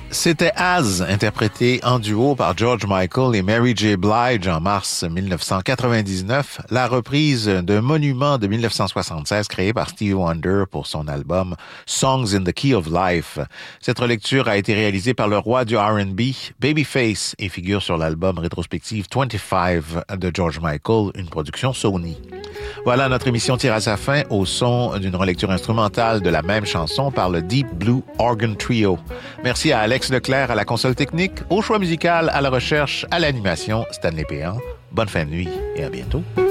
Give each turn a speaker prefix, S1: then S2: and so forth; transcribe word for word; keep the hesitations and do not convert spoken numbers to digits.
S1: C'était As, interprété en duo par George Michael et Mary J. Blige en mars dix-neuf cent quatre-vingt-dix-neuf, la reprise d'un monument de dix-neuf cent soixante-seize créé par Stevie Wonder pour son album Songs in the Key of Life. Cette relecture a été réalisée par le roi du R and B, Babyface, et figure sur l'album rétrospective vingt-cinq de George Michael, une production Sony. Voilà, notre émission tire à sa fin au son d'une relecture instrumentale de la même chanson par le Deep Blue Organ Trio. Merci à Alex Leclerc à la console technique, au choix musical, à la recherche, à l'animation, Stanley Péan. Bonne fin de nuit et à bientôt.